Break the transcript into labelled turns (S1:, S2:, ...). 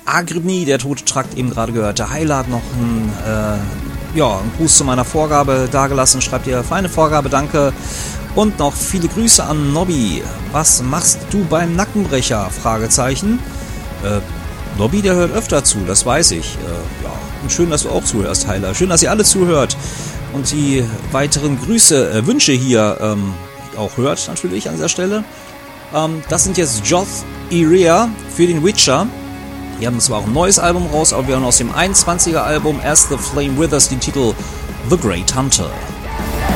S1: Agribni, der tote Trakt, eben gerade gehört. Der Heiler hat noch einen Gruß zu meiner Vorgabe dagelassen. Schreibt ihr, feine Vorgabe, danke. Und noch viele Grüße an Nobby. Was machst du beim Nackenbrecher? Fragezeichen. Nobby, der hört öfter zu, das weiß ich. Und schön, dass du auch zuhörst, Heiler. Schön, dass ihr alle zuhört. Und die weiteren Wünsche hier auch hört, natürlich an dieser Stelle. Das sind jetzt Joth Irea für den Witcher. Die haben zwar auch ein neues Album raus, aber wir haben aus dem 21er Album As the Flame Withers den Titel The Great Hunter.